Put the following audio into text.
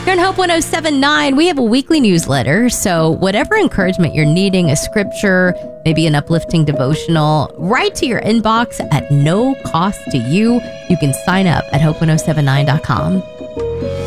Here on Hope 1079, we have a weekly newsletter. So whatever encouragement you're needing, a scripture, maybe an uplifting devotional, right to your inbox at no cost to you. You can sign up at hope1079.com.